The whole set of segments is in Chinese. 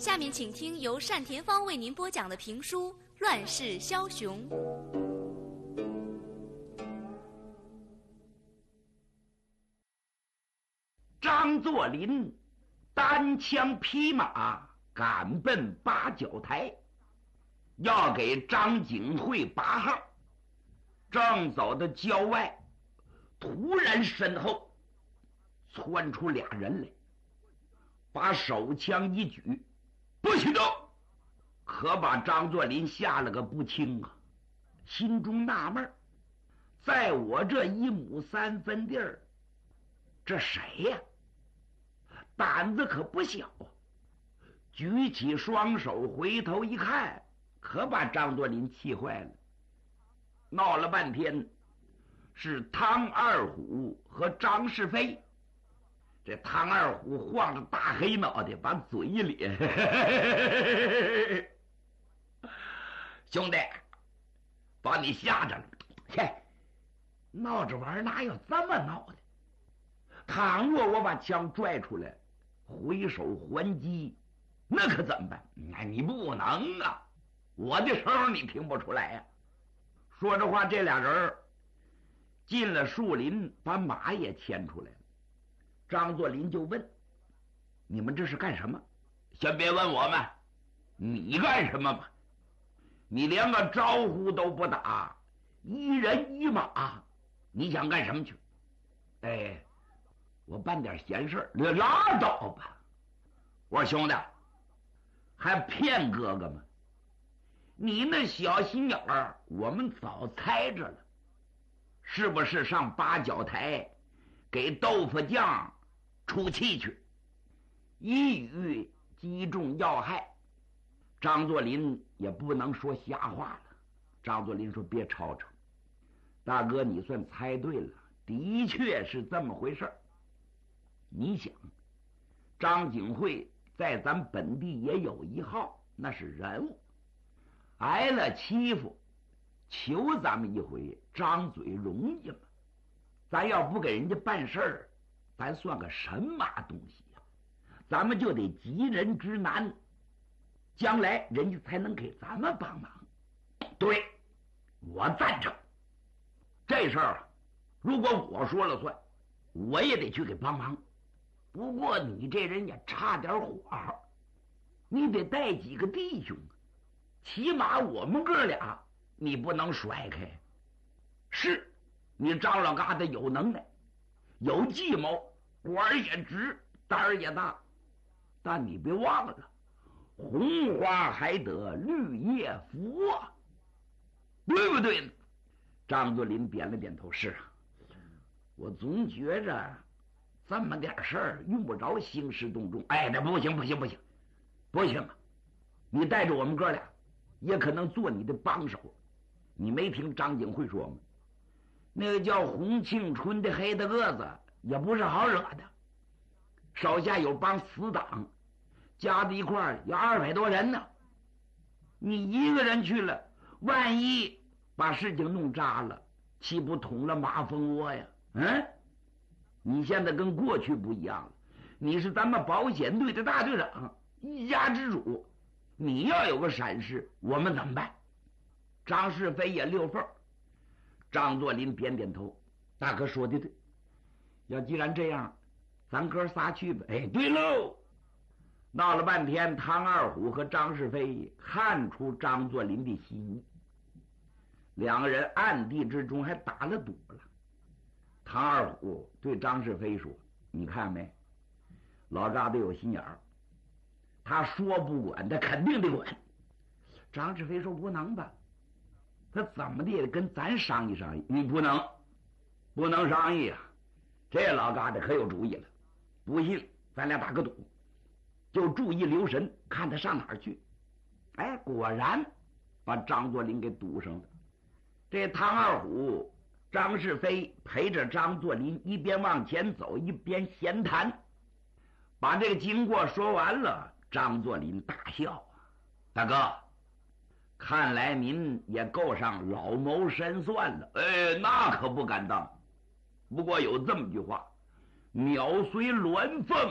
下面请听由单田芳为您播讲的评书《乱世枭雄》。 张作霖单枪匹马赶奔八角台，要给张景惠拔号。正走到郊外，突然身后窜出俩人来，把手枪一举，不许动！可把张作霖吓了个不轻啊，心中纳闷，在我这1亩3分地儿，这谁呀？胆子可不小啊！举起双手回头一看，可把张作霖气坏了。闹了半天是汤二虎和张世飞。这汤二虎晃着大黑脑袋，把嘴一咧，兄弟，把你吓着了。嘿，闹着玩哪有这么闹的？倘若我把枪拽出来，回手还击，那可怎么办？你不能啊！我的声你听不出来呀。说着话，这俩人进了树林，把马也牵出来了。张作霖就问：“你们这是干什么？”先别问我们，你干什么嘛？你连个招呼都不打，一人一马，你想干什么去？哎，我办点闲事，拉倒吧。我说兄弟，还骗哥哥吗？你那小心眼儿，我们早猜着了，是不是上八角台给豆腐匠出气去，一语击中要害？张作霖也不能说瞎话了。张作霖说：“别吵吵，大哥，你算猜对了，的确是这么回事儿。你想，张景惠在咱本地也有一号，那是人物，挨了欺负，求咱们一回，张嘴容易吗？咱要不给人家办事儿，咱算个什么东西呀？咱们就得急人之难，将来人家才能给咱们帮忙。对，我赞成。这事儿如果我说了算，我也得去给帮忙。不过你这人也差点火候，你得带几个弟兄，起码我们哥俩你不能甩开。是，你张老疙瘩有能耐，有计谋，官儿也直，胆儿也大，但你别忘了，红花还得绿叶扶啊，对不对呢？张作霖点了点头，是啊，我总觉着这么点事儿用不着兴师动众。哎，这不行不行不行不行啊！你带着我们哥俩，也可能做你的帮手。你没听张景惠说吗？那个叫洪庆春的黑大个子也不是好惹的，手下有帮死党，加在一块儿有200多人呢。你一个人去了，万一把事情弄渣了，岂不捅了马蜂窝呀？你现在跟过去不一样了，你是咱们保险队的大队长，一家之主，你要有个闪失，我们怎么办？张世飞也溜缝。张作霖点点头，大哥说的对，要既然这样，咱哥仨去吧。哎，对喽。闹了半天，汤二虎和张世飞看出张作霖的心意，两个人暗地之中还打了赌了。汤二虎对张世飞说：“你看没，老疙瘩有心眼儿，他说不管，他肯定得管。”张世飞说：“不能吧，他怎么的也得跟咱商议商议。”你不能商议啊！这老疙瘩可有主意了，不信咱俩打个赌，就注意留神，看他上哪儿去。哎，果然把张作霖给堵上了。这汤二虎、张世飞陪着张作霖一边往前走，一边闲谈。把这个经过说完了，张作霖大笑啊：“大哥，看来您也够上老谋深算了。哎，那可不敢当。不过有这么句话，鸟随鸾凤，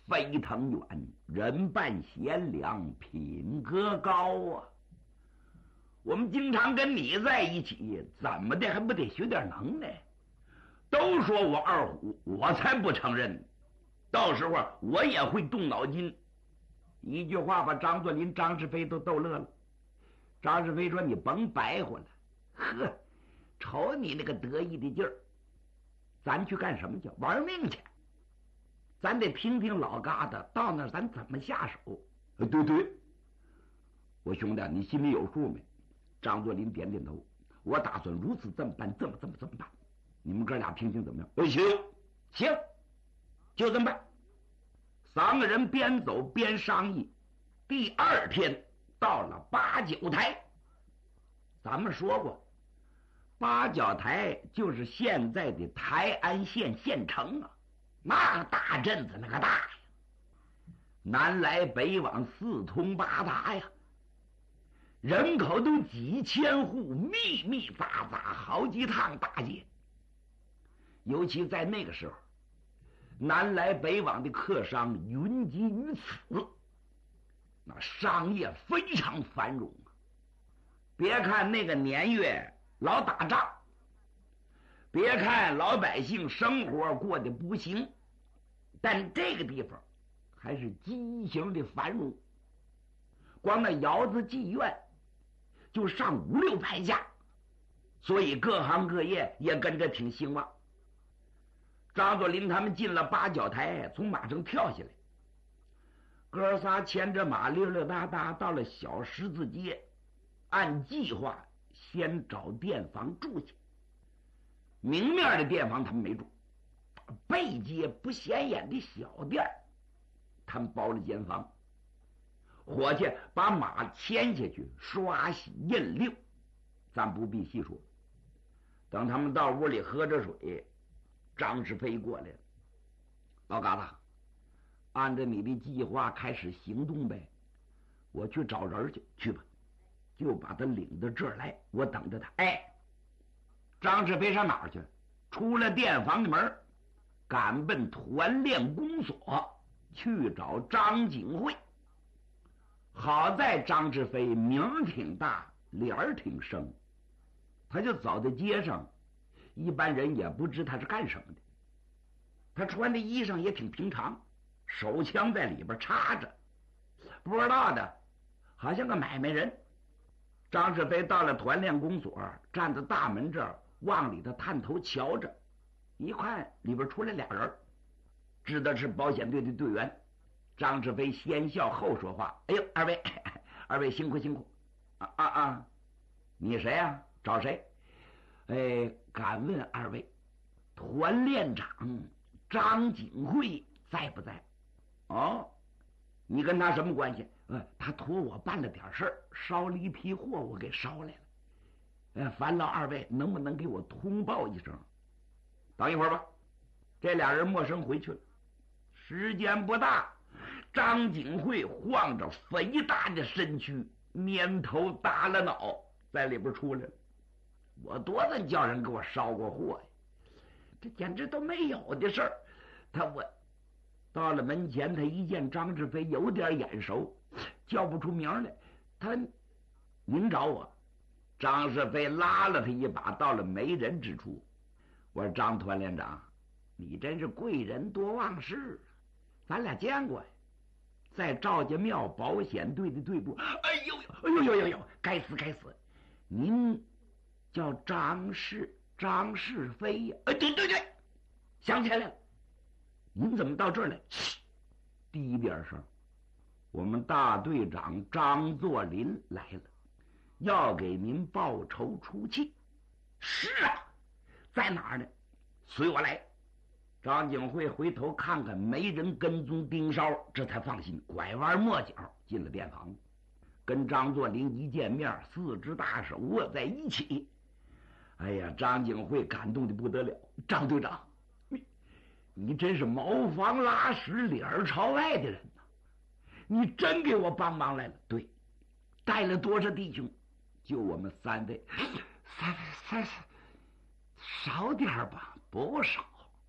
飞腾远，人扮贤良，品格高啊！我们经常跟你在一起，怎么的还不得学点能耐？都说我二虎，我才不承认。到时候我也会动脑筋。一句话把张作霖、张世飞都逗乐了。张世飞说：“你甭白活了，呵，瞅你那个得意的劲儿，咱去干什么去？玩命去！咱得听听老疙瘩到那儿咱怎么下手。”对对，我兄弟，你心里有数没？张作霖点点头。我打算如此这么办，这么办。你们哥俩听听怎么样？行，就这么办。三个人边走边商议。第二天到了八角台，咱们说过，八角台就是现在的台安县县城啊，那个大镇子那个大呀，南来北往，四通八达呀，人口都几千户，密密匝匝，好几趟大街。尤其在那个时候，南来北往的客商云集于此，那商业非常繁荣啊。别看那个年月老打仗，别看老百姓生活过得不行，但这个地方还是畸形的繁荣。光那窑子妓院就上5、600家，所以各行各业也跟着挺兴旺。张作霖他们进了八角台，从马上跳下来，哥仨牵着马溜溜达达到了小十字街，按计划先找店房住去。明面的店房他们没住，背街不显眼的小店他们包了间房。伙计把马牵下去，刷洗印溜，咱不必细说。等他们到屋里喝着水，张世飞过来了。老疙瘩，按照你的计划开始行动呗。我去找人去吧，就把他领到这儿来，我等着他。张世飞上哪儿去？出了店房的门，赶奔团练公所去找张景惠。好在张世飞名儿挺大，脸儿挺生，他就走在街上，一般人也不知他是干什么的。他穿的衣裳也挺平常，手枪在里边插着，不知道的好像个买卖人。张世飞到了团练公所，站在大门这儿往里头探头瞧着，一看里边出来俩人，知道是保险队的队员。张世飞先笑后说话：“哎呦，二位辛苦辛苦你谁呀？找谁？敢问二位，团练长张景惠在不在？哦，你跟他什么关系？他托我办了点事儿，捎了一批货，我给捎来了。烦劳二位能不能给我通报一声？等一会儿吧。”这俩人默声回去了。时间不大，张景惠晃着肥大的身躯，蔫头耷了脑，在里边出来了。我多次叫人给我捎过货呀，这简直都没有的事儿。我到了门前，他一见张世飞有点眼熟，叫不出名来。您找我？张世飞拉了他一把，到了没人之处。我说：“张团连长，你真是贵人多忘事，咱俩见过呀，在赵家庙保险队的队部。”哎呦，该死！您叫张世飞呀？对，想起来了。您怎么到这儿来？低点声，我们大队长张作霖来了，要给您报仇出气。是啊，在哪儿呢？随我来。张景惠回头看看没人跟踪盯梢，这才放心，拐弯抹角进了店房，跟张作霖一见面，四只大手握在一起。哎呀，张景惠感动的不得了。张队长，你真是茅房拉屎脸朝外的人呐！你真给我帮忙来了。对，带了多少弟兄？就我们3位。少点吧，不少。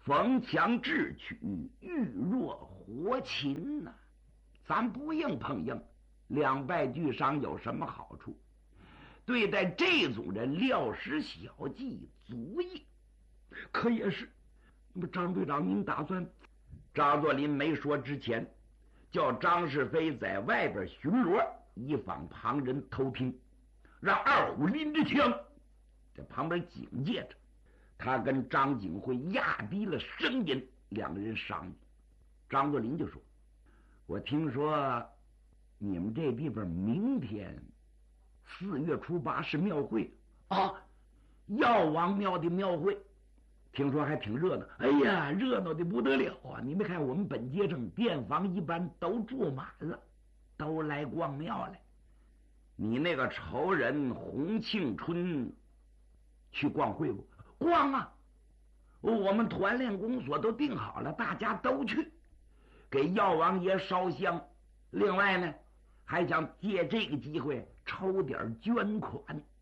逢强智取，遇弱活擒呐。咱不硬碰硬，两败俱伤有什么好处？对待这种人，料实小计足矣。可也是，那么张队长，您打算？张作霖没说之前，叫张世飞在外边巡逻，以防旁人偷听，让二虎拎着枪在旁边警戒着。他跟张景辉压低了声音，两个人商议。张作霖就说：“我听说你们这地方明天4月初8是庙会啊，药王庙的庙会，听说还挺热闹。哎呀，热闹的不得了啊！你没看我们本街上店房一般都住满了，都来逛庙来。你那个仇人洪庆春去逛会不？逛啊！我们团练公所都定好了，大家都去给药王爷烧香。另外呢，还想借这个机会抽点捐款。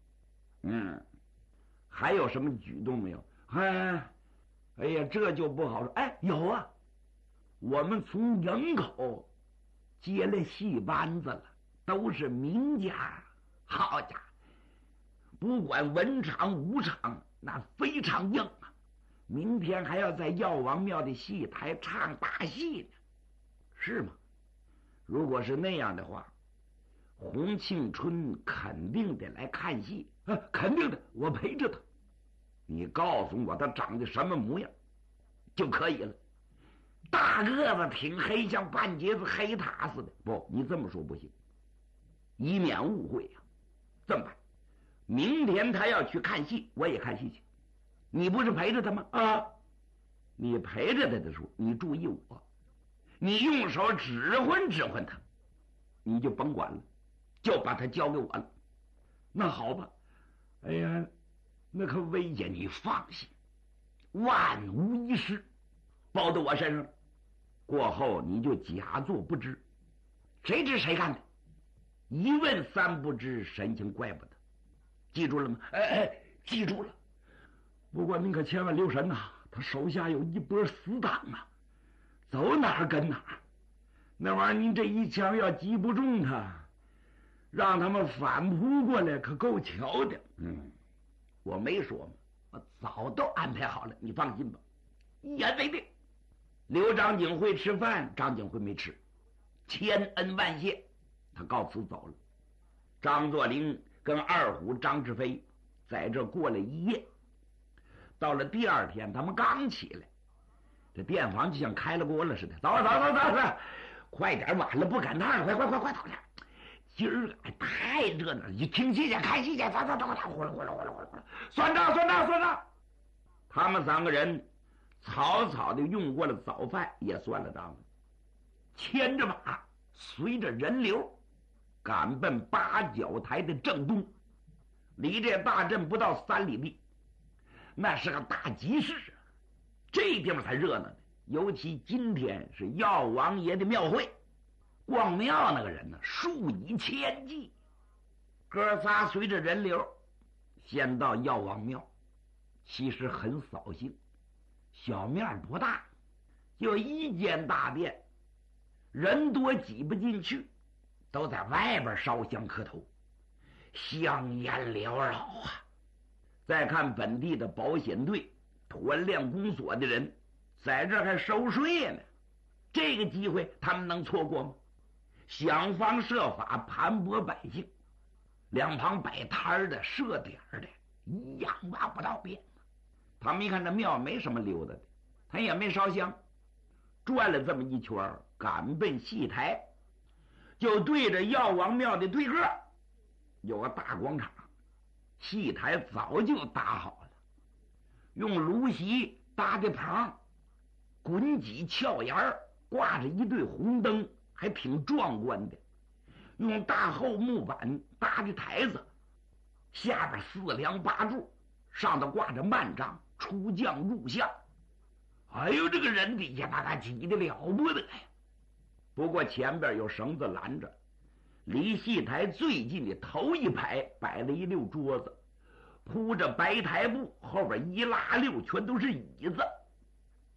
还有什么举动没有？哎呀，这就不好说。哎，有啊，我们从营口接了戏班子了，都是名家。好家伙，不管文场武场，那非常硬啊！明天还要在药王庙的戏台唱大戏呢，是吗？如果是那样的话，洪庆春肯定得来看戏啊，肯定的，我陪着他。你告诉我他长得什么模样就可以了。大个子挺黑，像半截子黑塔似的。不，你这么说不行，以免误会呀。这么办，明天他要去看戏，我也看戏去。你不是陪着他吗？啊，你陪着他的时候，你注意我，你用手指挥指挥他，你就甭管了，就把他交给我了。那好吧，哎呀，那可危险，你放心，万无一失，包到我身上。过后你就假作不知，谁知谁干的？一问三不知，神情怪不得。记住了吗？记住了。不过您可千万留神呐，他手下有一波死党啊，走哪儿跟哪儿。那玩意儿您这一枪要击不中他，让他们反扑过来，可够巧的。我没说吗？我早都安排好了，你放心吧，一言为定。留张景辉吃饭，张景辉没吃，千恩万谢，他告辞走了。张作霖跟二虎张志飞在这过了一夜。到了第二天，他们刚起来，这店房就像开了锅了似的。走，快点，晚了不赶趟了，快走点。今儿太热闹了，你听戏去，看戏去，走，呼啦，算账。他们3个人草草的用过了早饭，也算了账了，牵着马，随着人流赶奔八角台的正东，离这大镇不到3里地。那是个大集市啊，这地方才热闹呢。尤其今天是药王爷的庙会，逛庙那个人呢数以千计。哥仨随着人流先到药王庙，其实很扫兴，小庙不大，就一间大殿，人多挤不进去，都在外边烧香磕头，香烟缭绕啊。再看本地的保险队、团练公所的人在这还收税呢，这个机会他们能错过吗？想方设法盘剥百姓，两旁摆摊的、设点的，一样挖不到边。他们一看这庙没什么溜达的，他也没烧香，转了这么一圈，赶奔戏台，就对着药王庙的对个有个大广场。戏台早就搭好了，用芦席搭的棚，滚几翘檐挂着一对红灯，还挺壮观的。用大厚木板搭的台子，下边4梁8柱，上头挂着幔帐，出将入相。哎呦，这个人底下把他挤得了不得呀！不过前边有绳子拦着，离戏台最近的头一排摆了一溜桌子，铺着白台布，后边一拉溜全都是椅子。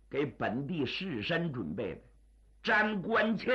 给本地士绅准备的，斩官前